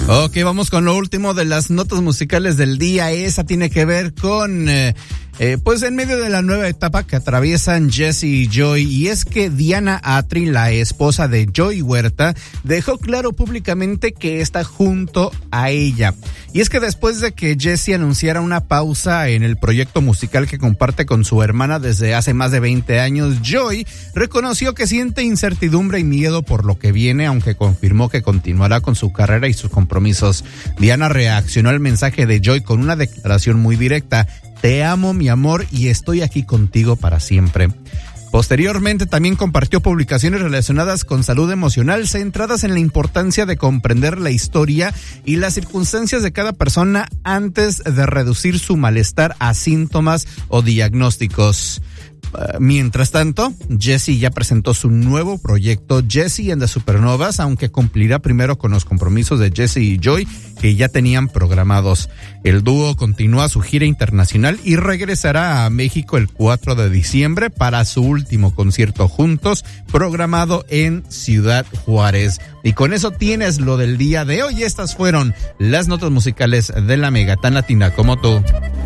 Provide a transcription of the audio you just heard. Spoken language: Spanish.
Ok, vamos con lo último de las notas musicales del día. Esa tiene que ver con, pues en medio de la nueva etapa que atraviesan Jesse y Joy. Y es que Diana Atri, la esposa de Joy Huerta, dejó claro públicamente que está junto a ella. Y es que después de que Jesse anunciara una pausa en el proyecto musical que comparte con su hermana desde hace más de 20 años, Joy reconoció que siente incertidumbre y miedo por lo que viene, aunque confirmó que continuará con su carrera y sus compromisos. Diana reaccionó al mensaje de Joy con una declaración muy directa: te amo, mi amor, y estoy aquí contigo para siempre. Posteriormente también compartió publicaciones relacionadas con salud emocional, centradas en la importancia de comprender la historia y las circunstancias de cada persona antes de reducir su malestar a síntomas o diagnósticos. Mientras tanto, Jesse ya presentó su nuevo proyecto, Jesse and the Supernovas, aunque cumplirá primero con los compromisos de Jesse y Joy que ya tenían programados. El dúo continúa su gira internacional y regresará a México el 4 de diciembre para su último concierto juntos, programado en Ciudad Juárez. Y con eso tienes lo del día de hoy. Estas fueron las notas musicales de la Mega, tan latina como tú.